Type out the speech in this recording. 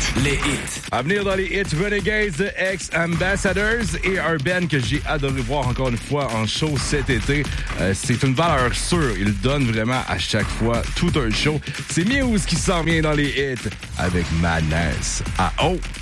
Les hits. À venir dans les hits, Renegades, Ex-Ambassadors et un band que j'ai adoré voir encore une fois en show cet été. C'est une valeur sûre. Il donne vraiment à chaque fois tout un show. C'est Muse qui s'en vient dans les hits avec Madness. À haute.